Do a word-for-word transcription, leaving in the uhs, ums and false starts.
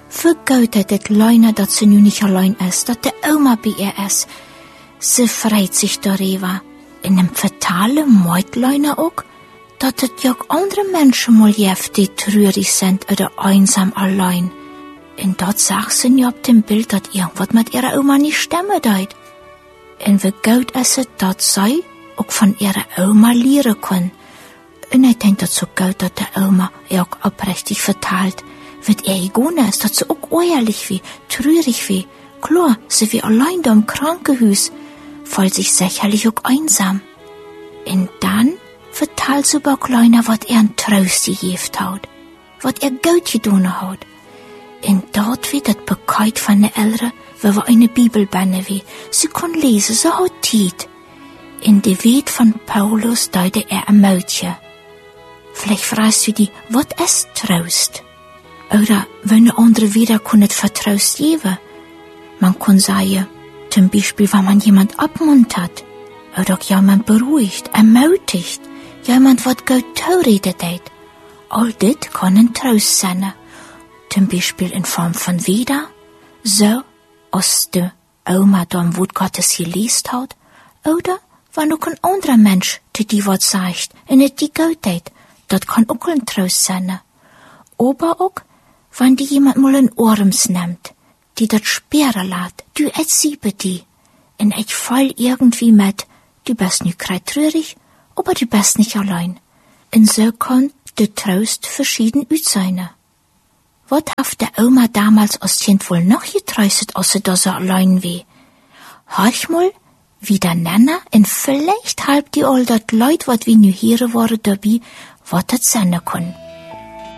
Für Gott hat het Leuna, dat sie nu nicht allein ist, dat de Oma bei ihr ist. Sie freut sich darüber. In einem fatalen Mord Leuna auch, dat het ja auch andere Menschen mal gibt, die traurig sind oder einsam allein. Und dort sagt sie ja auf dem Bild, dat irgendwas mit ihrer Oma nicht stimmen deut. Und wie gut ist es, dat sie auch von ihrer Oma lernen können. Und ich denke, dat so gut, dat der Oma ja auch aufrichtig verteilt, wird er egonen ist, dat sie auch ehrlich wie, traurig wie. Klar, sie wie allein da im Krankenhaus, voll sich sicherlich auch einsam. Und dann verteilt sie aber kleiner, wat er an Trost gegeben hat, wat er gut getan hat. Und dort wird das bekannt von den Eltern, wie wir eine Bibel bannen wie. Sie kann lesen, sie hat Zeit. In der Welt von Paulus deute er ein Mädchen. Vielleicht fragst du dich, was ist Trost? Oder wenn eine andere wieder kann es Vertraust geben. Man kann sagen, zum Beispiel, wenn man jemand abmuntert, oder auch jemand beruhigt, ermutigt, jemand was gut zuredet hat. All das kann ein Trost sein. Zum Beispiel in Form von wieder, so als die Oma da im Wort Gottes gelesen hat, oder wenn auch ein anderer Mensch zu dir was sagt, und es die gut hat, das kann auch ein Trost sein. Aber auch, wenn die jemand mal in Arms nimmt, die das sperren lässt, du erzählst die, und ich fall irgendwie mit, du bist nicht grad traurig, aber du bist nicht allein. Und so kann der Trost verschieden sein. Was hat der Oma damals als Kind wohl noch getröstet, außer dass er allein war? Hörch mal, wieder nennen, und vielleicht halb die all dat Leute, wat wir nu hören wollen, dabei, was das sein kann.